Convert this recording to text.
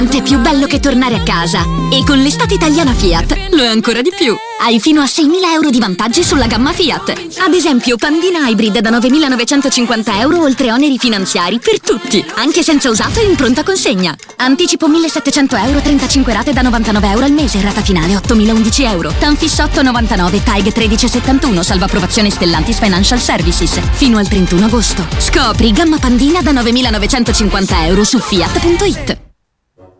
È più bello che tornare a casa. E con l'estate italiana Fiat lo è ancora di più. Hai fino a 6.000 euro di vantaggi sulla gamma Fiat. Ad esempio, Pandina Hybrid da 9.950 euro oltre oneri finanziari per tutti, anche senza usato e in pronta consegna. Anticipo 1.700 euro, 35 rate da 99 euro al mese, rata finale 8.011 euro. Tanfisso 8,99, TAEG 1371, salvo approvazione Stellantis Financial Services. Fino al 31 agosto. Scopri gamma Pandina da 9.950 euro su Fiat.it.